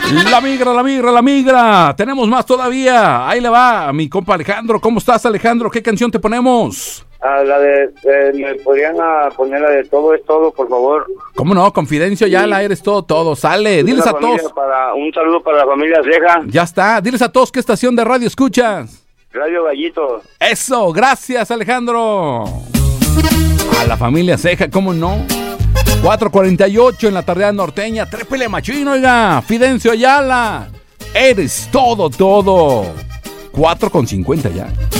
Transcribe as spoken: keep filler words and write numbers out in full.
La migra, la migra, la migra. Tenemos más todavía. Ahí le va, mi compa Alejandro. ¿Cómo estás, Alejandro? ¿Qué canción te ponemos? Ah, la de, de ¿me podrían ah, poner la de Todo es Todo, por favor? ¿Cómo no? Confidencia, ya la eres todo, todo. Sale, diles a todos. Para, un saludo para la familia Ceja. Ya está, diles a todos qué estación de radio escuchas. Radio Gallito. Eso, gracias, Alejandro. A la familia Ceja, ¿cómo no? cuatro cuarenta y ocho en la tarde norteña. Trépele machino, oiga. Fidencio Ayala. Eres todo, todo. cuatro con cincuenta ya.